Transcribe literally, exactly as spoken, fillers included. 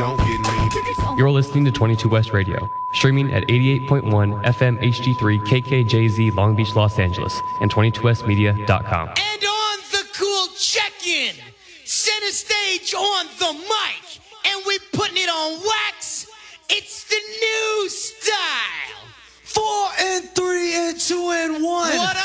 don't get me. You're listening to twenty-two West Radio, streaming at eighty-eight point one F M H D three K K J Z Long Beach, Los Angeles, and twenty-two west media dot com. And on the cool check-in, center stage on the mic,